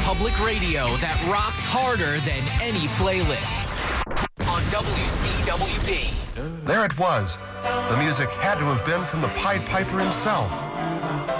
public radio that rocks harder than any playlist. On WCWP. There it was. The music had to have been from the Pied Piper himself.